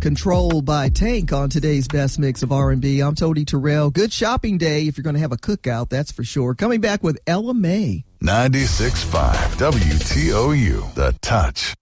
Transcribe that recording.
Controlled by Tank on today's best mix of R&B. I'm Tony Terrell. Good shopping day if you're going to have a cookout, that's for sure. Coming back with Ella Mai. 96.5 WTOU, The Touch.